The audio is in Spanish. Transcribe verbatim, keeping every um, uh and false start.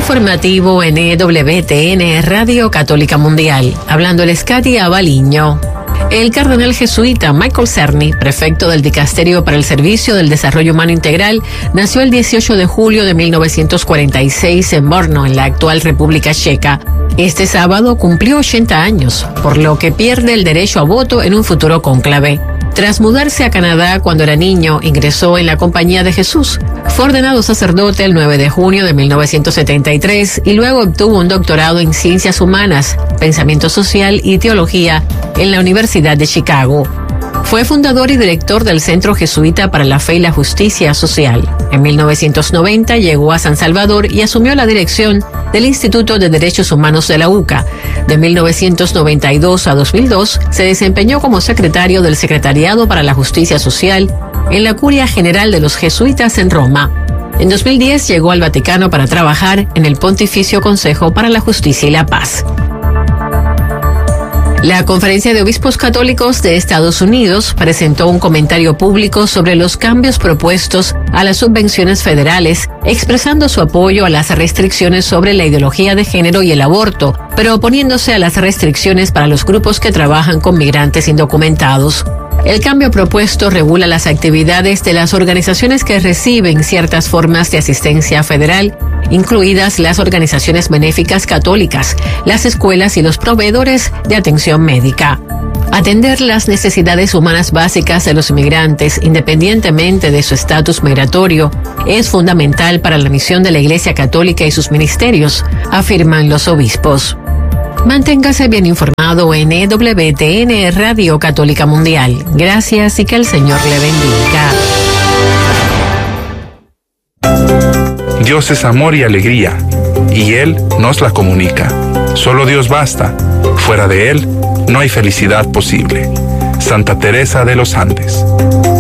Informativo N W T N Radio Católica Mundial. Hablándoles Katia Abaliño. El cardenal jesuita Michael Cerny, prefecto del Dicasterio para el Servicio del Desarrollo Humano Integral, nació el dieciocho de julio de mil novecientos cuarenta y seis en Brno, en la actual República Checa. Este sábado cumplió ochenta años, por lo que pierde el derecho a voto en un futuro cónclave. Tras mudarse a Canadá cuando era niño, ingresó en la Compañía de Jesús. Fue ordenado sacerdote el nueve de junio de mil novecientos setenta y tres y luego obtuvo un doctorado en Ciencias Humanas, Pensamiento Social y Teología en la Universidad de Chicago. Fue fundador y director del Centro Jesuita para la Fe y la Justicia Social. En mil novecientos noventa llegó a San Salvador y asumió la dirección del Instituto de Derechos Humanos de la U C A. De mil novecientos noventa y dos a dos mil dos se desempeñó como secretario del Secretariado para la Justicia Social en la Curia General de los Jesuitas en Roma. En dos mil diez llegó al Vaticano para trabajar en el Pontificio Consejo para la Justicia y la Paz. La Conferencia de Obispos Católicos de Estados Unidos presentó un comentario público sobre los cambios propuestos a las subvenciones federales, expresando su apoyo a las restricciones sobre la ideología de género y el aborto, pero oponiéndose a las restricciones para los grupos que trabajan con migrantes indocumentados. El cambio propuesto regula las actividades de las organizaciones que reciben ciertas formas de asistencia federal, incluidas las organizaciones benéficas católicas, las escuelas y los proveedores de atención médica. Atender las necesidades humanas básicas de los inmigrantes, independientemente de su estatus migratorio, es fundamental para la misión de la Iglesia Católica y sus ministerios, afirman los obispos. Manténgase bien informado en E W T N Radio Católica Mundial. Gracias y que el Señor le bendiga. Dios es amor y alegría, y Él nos la comunica. Solo Dios basta. Fuera de Él, no hay felicidad posible. Santa Teresa de los Andes.